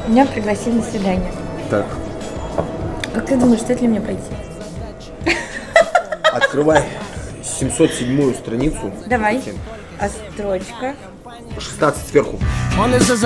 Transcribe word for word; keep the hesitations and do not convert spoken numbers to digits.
Меня пригласили на свидание. Так. Как ты думаешь, стоит ли мне пойти? Открывай семьсот седьмую страницу. Давай. А строчка? шестнадцать сверху.